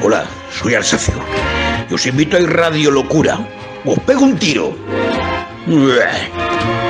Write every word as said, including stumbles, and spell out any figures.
Hola, soy Alsacio. Y os invito a ir Radio Locura. Os pego un tiro.